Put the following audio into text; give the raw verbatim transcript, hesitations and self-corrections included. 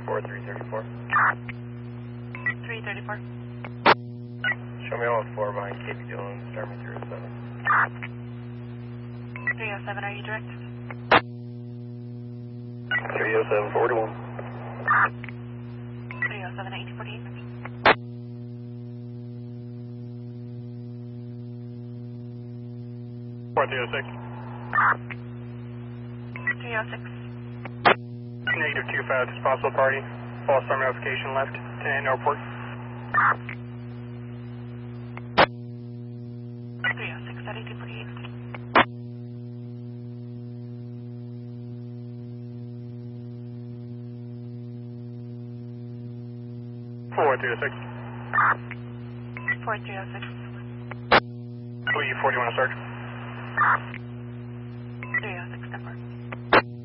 four three thirty-four. three thirty-four. Show me all four behind K B Dillon, start me three oh seven. three oh seven, are you direct? three oh seven forty-one. three oh seven, eighty forty-eight. four three oh six. three oh six. Negative two five, possible party. False star notification left, ten airport. three oh six at eighty forty-eight. four three oh six. four three oh six. Lee forty-one, start.